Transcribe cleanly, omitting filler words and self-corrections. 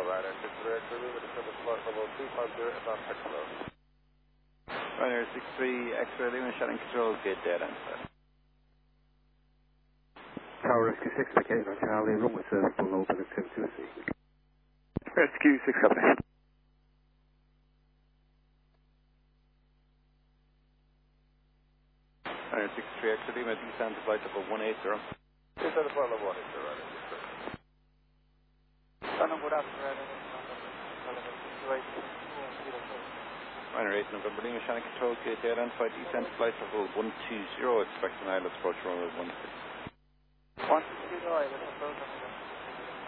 Ryder 63 X-ray Lima, descend flight level 250 and not control. Ryder 63 X-ray Lima, shutting control, gate dead end. Tower Rescue 6, McKay, on Charlie, runway service below, open at 2C. Rescue 6, copy. Ryder 63 X-ray Lima, descend to flight level 180. Descend to flight level 180, Ryder 63. Good afternoon, Ryder 8 November Lima, shutting control, gate dead end, flight descend to flight level 120, expecting ILS approach runway 16. 120,